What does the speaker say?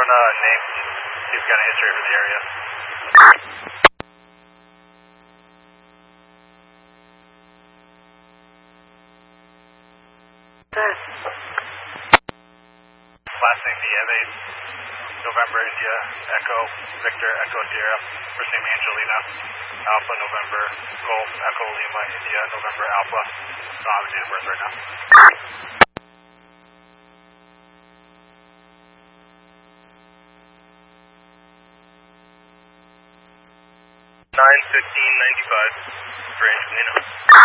run a name, see if we got a history for the area. Last name Nieves, November India, Echo, Victor, Echo Sierra. First name Angelina, Alpha November, Golf, Echo Lima, India, November Alpha. Don't have a date of birth right now. 9:15:95 for Angelina.